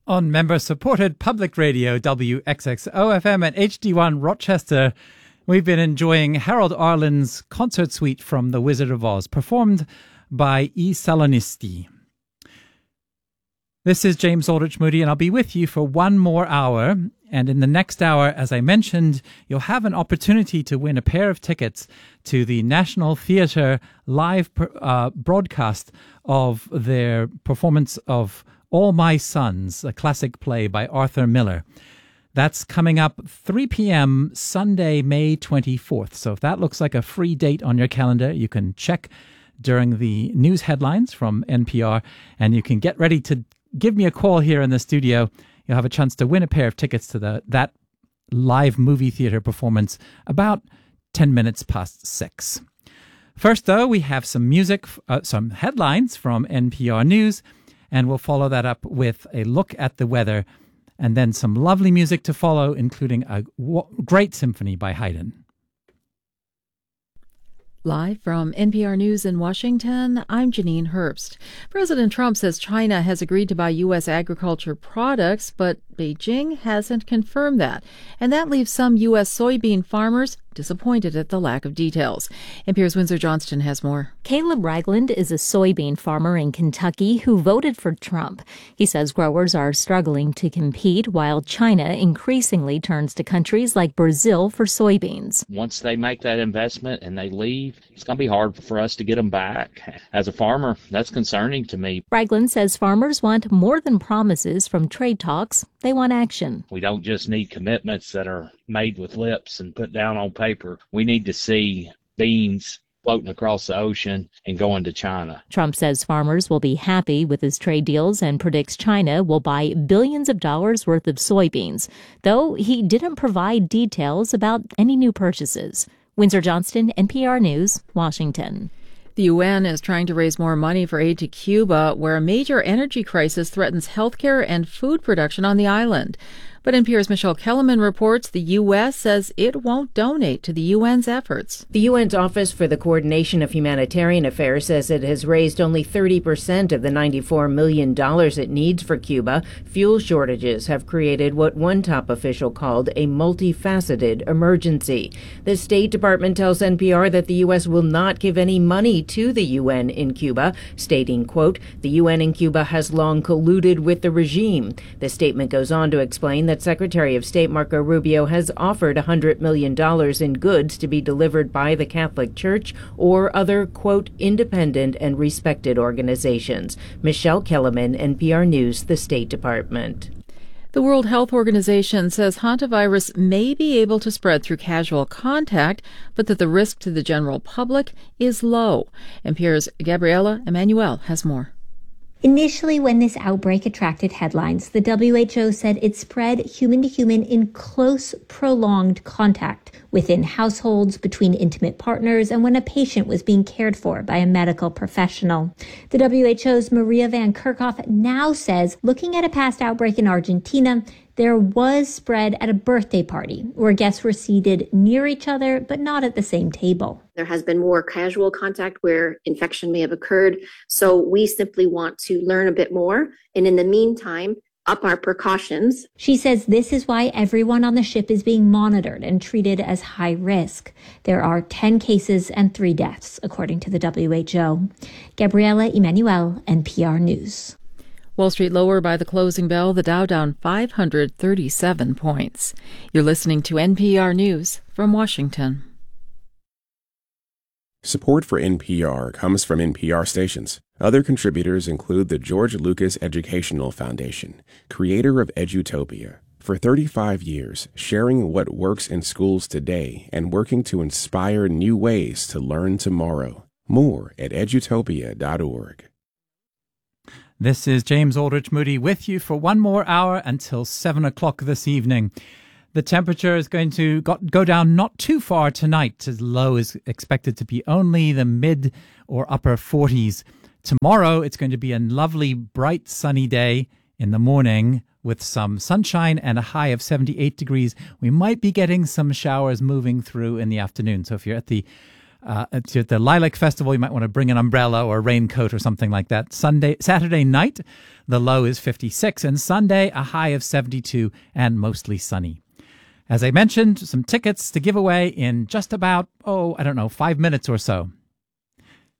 On member-supported public radio WXXO-FM and HD1 Rochester, we've been enjoying Harold Arlen's concert suite from The Wizard of Oz, performed by E. Salonisti. This is James Aldrich Moody, and I'll be with you for one more hour. And in the next hour, as I mentioned, you'll have an opportunity to win a pair of tickets to the National Theatre live broadcast of their performance of All My Sons, a classic play by Arthur Miller. That's coming up 3 p.m. Sunday, May 24th. So if that looks like a free date on your calendar, you can check during the news headlines from NPR, and you can get ready to give me a call here in the studio. You'll have a chance to win a pair of tickets to that live movie theater performance about 10 minutes past 6. First, though, we have some music, some headlines from NPR News, and we'll follow that up with a look at the weather, and then some lovely music to follow, including a great symphony by Haydn. Live from NPR News in Washington, I'm Janine Herbst. President Trump says China has agreed to buy U.S. agriculture products, but Beijing hasn't confirmed that. And that leaves some U.S. soybean farmers disappointed at the lack of details. NPR's Windsor Johnston has more. Caleb Ragland is a soybean farmer in Kentucky who voted for Trump. He says growers are struggling to compete while China increasingly turns to countries like Brazil for soybeans. Once they make that investment and they leave, it's going to be hard for us to get them back. As a farmer, that's concerning to me. Ragland says farmers want more than promises from trade talks. They want action. We don't just need commitments that are made with lips and put down on paper. We need to see beans floating across the ocean and going to China. Trump says farmers will be happy with his trade deals and predicts China will buy billions of dollars worth of soybeans, though he didn't provide details about any new purchases. Windsor Johnston, NPR News, Washington. The UN is trying to raise more money for aid to Cuba, where a major energy crisis threatens healthcare and food production on the island. But NPR's Michelle Kellerman reports the U.S. says it won't donate to the UN's efforts. The UN's Office for the Coordination of Humanitarian Affairs says it has raised only 30% of the $94 million it needs for Cuba. Fuel shortages have created what one top official called a multifaceted emergency. The State Department tells NPR that the U.S. will not give any money to the UN in Cuba, stating, quote, the UN in Cuba has long colluded with the regime. The statement goes on to explain that Secretary of State Marco Rubio has offered $100 million in goods to be delivered by the Catholic Church or other, quote, independent and respected organizations. Michelle Kellerman, NPR News, the State Department. The World Health Organization says hantavirus may be able to spread through casual contact, but that the risk to the general public is low. NPR's Gabriela Emanuel has more. Initially, when this outbreak attracted headlines, the WHO said it spread human to human in close, prolonged contact within households, between intimate partners, and when a patient was being cared for by a medical professional. The WHO's Maria Van Kerkhoff now says, looking at a past outbreak in Argentina, there was spread at a birthday party where guests were seated near each other, but not at the same table. There has been more casual contact where infection may have occurred. So we simply want to learn a bit more. And in the meantime, up our precautions. She says this is why everyone on the ship is being monitored and treated as high risk. There are 10 cases and 3 deaths, according to the WHO. Gabriela Emanuel, NPR News. Wall Street lower by the closing bell, the Dow down 537 points. You're listening to NPR News from Washington. Support for NPR comes from NPR stations. Other contributors include the George Lucas Educational Foundation, creator of Edutopia. For 35 years, sharing what works in schools today and working to inspire new ways to learn tomorrow. More at edutopia.org. This is James Aldrich Moody with you for one more hour until 7 o'clock this evening. The temperature is going to go down not too far tonight. As low is expected to be only the mid or upper 40s. Tomorrow, it's going to be a lovely, bright, sunny day in the morning with some sunshine and a high of 78 degrees. We might be getting some showers moving through in the afternoon. So if you're at the to the Lilac Festival, you might want to bring an umbrella or a raincoat or something like that. Saturday night, the low is 56, and Sunday, a high of 72 and mostly sunny. As I mentioned, some tickets to give away in just about, 5 minutes or so.